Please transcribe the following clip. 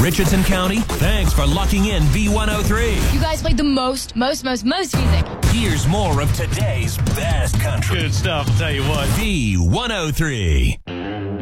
Richardson County, thanks for locking in B103. You guys played the most music. Here's more of today's best country. Good stuff, I'll tell you what. B103.